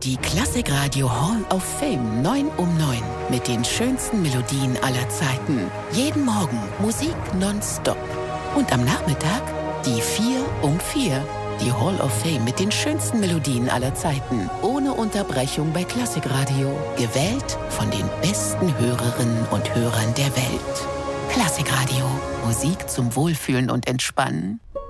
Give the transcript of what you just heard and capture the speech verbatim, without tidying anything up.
Die Klassikradio Hall of Fame neun um neun mit den schönsten Melodien aller Zeiten. Jeden Morgen Musik nonstop. Und am Nachmittag die vier um vier. Die Hall of Fame mit den schönsten Melodien aller Zeiten. Ohne Unterbrechung bei Klassikradio. Gewählt von den besten Hörerinnen und Hörern der Welt. Klassikradio. Musik zum Wohlfühlen und Entspannen.